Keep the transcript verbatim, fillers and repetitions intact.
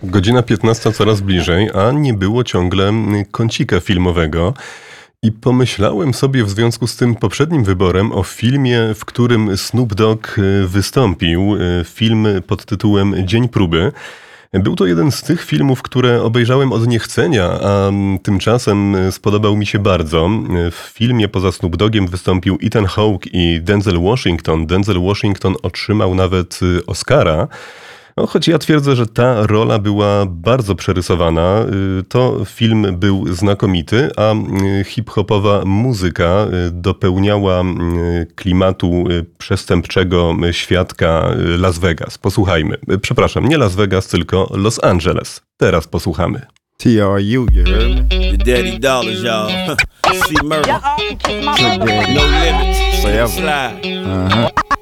Godzina piętnasta coraz bliżej, a nie było ciągle kącika filmowego. I pomyślałem sobie w związku z tym poprzednim wyborem o filmie, w którym Snoop Dogg wystąpił. Film pod tytułem Dzień próby. Był to jeden z tych filmów, które obejrzałem od niechcenia, a tymczasem spodobał mi się bardzo. W filmie poza Snoop Doggiem wystąpił Ethan Hawke i Denzel Washington. Denzel Washington otrzymał nawet Oscara. No, choć ja twierdzę, że ta rola była bardzo przerysowana, to film był znakomity, a hip-hopowa muzyka dopełniała klimatu przestępczego świadka Las Vegas. Posłuchajmy. Przepraszam, nie Las Vegas, tylko Los Angeles. Teraz posłuchamy. T R U, you heard me? The Daddy Dollars, y'all. C Murder. No limits. Forever. Slide. Uh-huh.